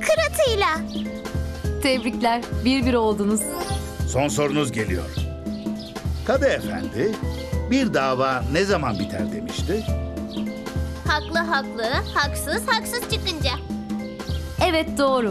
atıyla. Tebrikler, 1-1 oldunuz. Son sorunuz geliyor. Kadı efendi, bir dava ne zaman biter demişti? Haklı haklı, haksız haksız çıkınca. Evet, doğru.